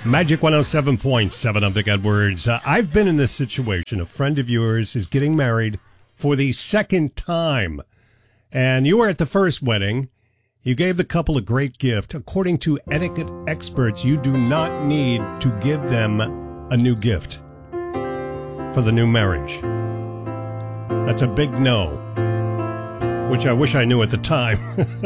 Magic 107.7, I'm Vic Edwards. I've been in this situation. A friend of yours is getting married for the second time. And you were at the first wedding. You gave the couple a great gift. According to etiquette experts, you do not need to give them a new gift for the new marriage. That's a big no, which I wish I knew at the time.